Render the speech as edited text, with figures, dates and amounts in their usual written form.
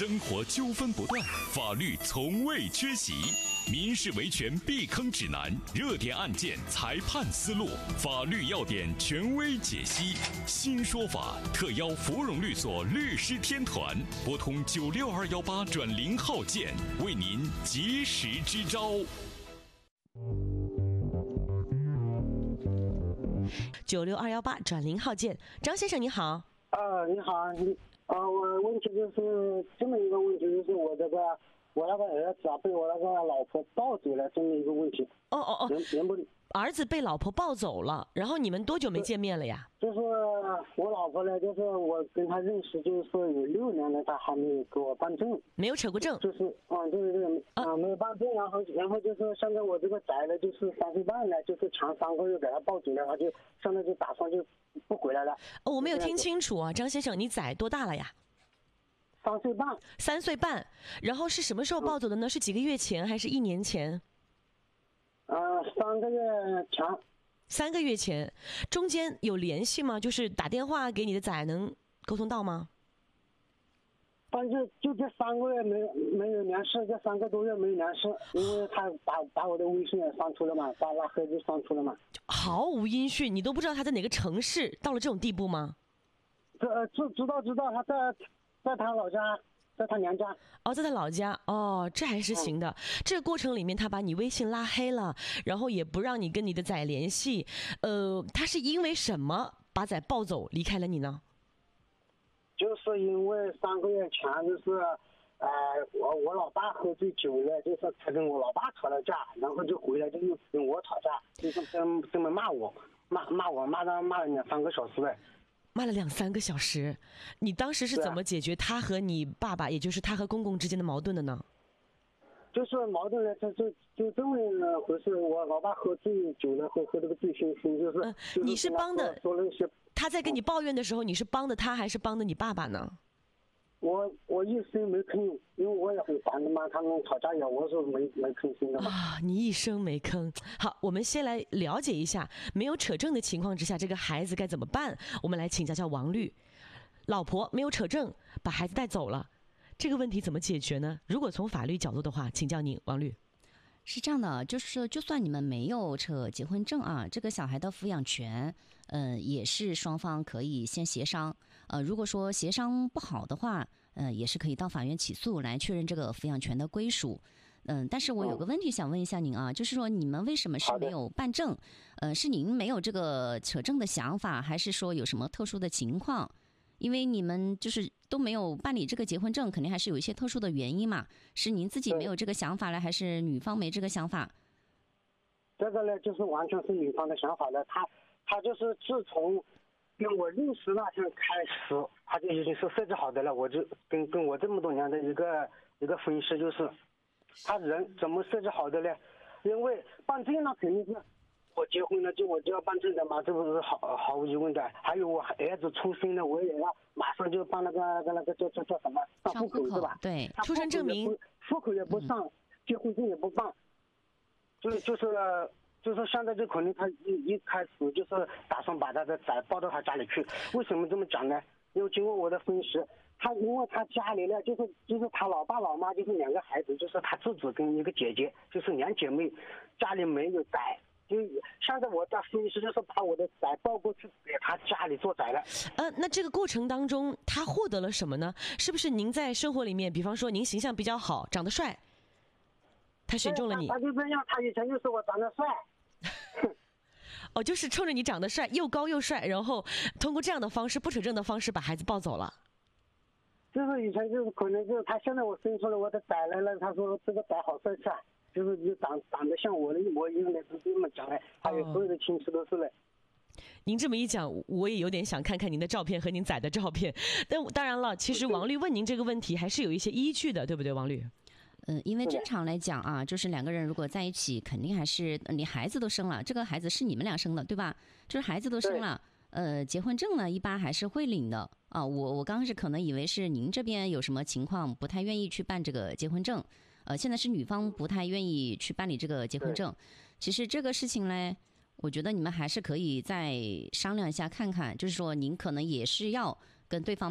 生活纠纷不断，法律从未缺席。民事维权避坑指南，热点案件裁判思路，法律要点权威解析。新说法特邀芙蓉律所律师天团，拨通96218+0号键，为您及时支招。 96218+0号键，张先生你好。 你好，我问题就是这么一个问题，就是我那个儿子啊被我那个老婆抱走了，这么一个问题。能不儿子被老婆抱走了，然后你们多久没见面了呀？ 就是我老婆呢，就是我跟她认识，就是说有6年了，她还没有给我办证， 没有扯过证。 就是没有办证，然后就是现在我这个崽呢，就是3岁半了，就是前3个月给他抱走了，他就现在就打算就不回来了。 我没有听清楚啊，张先生，你崽多大了呀 ？3岁半。 3岁半，然后是什么时候抱走的呢？是几个月前还是1年前 ？3个月前。 3个月前，中间有联系吗？就是打电话给你的崽能沟通到吗？ 反正就这3个月没有联系，这3个多月没有联系，因为他把我的微信也删除了嘛，把那盒子删除了嘛。 毫无音讯，你都不知道他在哪个城市，到了这种地步吗？ 知道，他在他老家。在他娘家。 在他老家。这还是行的。这个过程里面，他把你微信拉黑了，然后也不让你跟你的崽联系。他是因为什么把崽抱走离开了你呢？ 就是因为3个月前，就是我老爸喝醉酒了，就是他跟我老爸吵了架，然后就回来就又跟我吵架，就是这么骂我，骂了2-3个小时呗。 骂了2-3个小时，你当时是怎么解决他和你爸爸，也就是他和公公之间的矛盾的呢？ 就是矛盾了，就这么回事。我老爸喝醉酒了，喝这个醉醺醺，就是。 你是帮的。 说了一些。 他在跟你抱怨的时候，你是帮的他还是帮的你爸爸呢？ 我一声没吭，因为我也很烦的嘛，他们吵架也我是没吭声的嘛。 你一声没吭。好，我们先来了解一下，没有扯证的情况之下，这个孩子该怎么办？我们来请教王律。老婆没有扯证，把孩子带走了，这个问题怎么解决呢？如果从法律角度的话，请教您，王律。 是这样的，就是就算你们没有扯结婚证啊，这个小孩的抚养权，也是双方可以先协商。如果说协商不好的话，也是可以到法院起诉来确认这个抚养权的归属。但是我有个问题想问一下您啊，就是说你们为什么是没有办证？是您没有这个扯证的想法，还是说有什么特殊的情况？因为你们就是都没有办理这个结婚证，肯定还是有一些特殊的原因嘛。是您自己没有这个想法了，还是女方没这个想法？ 这个呢，就是完全是女方的想法了。他就是自从跟我认识那天开始，他就已经是设置好的了。我就跟我这么多年的一个分析，就是他人怎么设置好的呢？因为办证那肯定是。我结婚了我就要办证的嘛，这不是毫无疑问的。还有我儿子出生了，我也要马上就办那个叫什么上户口是吧？ 对， 出生证明， 户口也不上，结婚证也不办，就是现在就可能他一开始就是打算把他的崽抱到他家里去。为什么这么讲呢？因为经过我的分析，因为他家里呢就是他老爸老妈就是2个孩子，就是他自己跟一个姐姐，就是2姐妹，家里没有崽。就现在我在分析，就是把我的崽抱过去给他家里做崽了。 那这个过程当中，他获得了什么呢？是不是您在生活里面，比方说您形象比较好，长得帅，他选中了你？ 他就这样，他以前就说我长得帅。 就是冲着你长得帅，又高又帅，然后通过这样的方式，不扯证的方式把孩子抱走了。 就是以前就是可能就是他现在我生出了我的崽来了，他说这个崽好帅气啊。就是长得像我的一模一样的，是这么讲的。还有所有的亲戚都是的。 您这么一讲，我也有点想看看您的照片和您崽的照片。但当然了，其实王律问您这个问题还是有一些依据的，对不对，王律？ 因为正常来讲啊，就是2个人如果在一起，肯定还是你孩子都生了，这个孩子是你们俩生的，对吧？就是孩子都生了，结婚证呢一般还是会领的啊。我刚开始可能以为是您这边有什么情况，不太愿意去办这个结婚证。现在是女方不太愿意去办理这个结婚证。其实这个事情呢，我觉得你们还是可以再商量一下看看，就是说您可能也是要跟对方